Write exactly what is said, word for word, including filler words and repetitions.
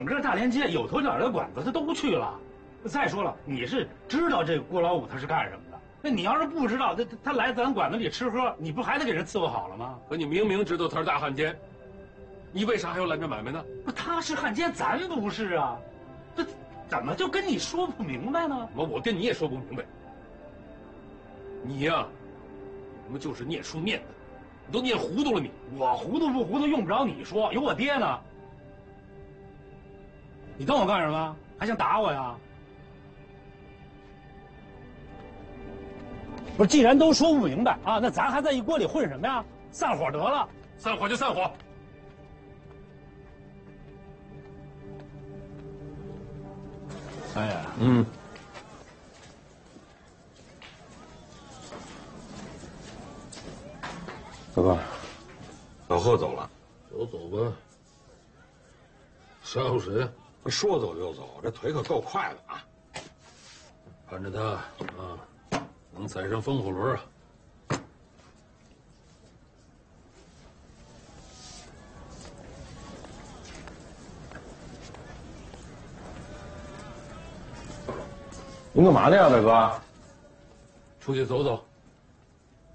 整个大连街有头有脸的馆子他都去了。再说了，你是知道这郭老五他是干什么的？那你要是不知道，他他来咱馆子里吃喝，你不还得给人伺候好了吗？ 可你明明知道他是大汉奸，你为啥还要拦着买卖呢？ 不，他是汉奸，咱不是啊，这怎么就跟你说不明白呢？ 我我跟你也说不明白。你呀、啊，怎么就是念书念的，你都念糊涂了你。 我糊涂不糊涂用不着你说，有我爹呢。你瞪我干什么？还想打我呀？不是，既然都说不明白啊，那咱还在一锅里混什么呀？散伙得了， 散伙就散伙。 哎呀， 嗯。 大哥，老贺走了， 走走吧。吓唬谁呀？ 说走就走，这腿可够快的啊！ 看着他啊，能踩上风火轮啊！ 您干嘛呢呀，大哥？ 出去走走。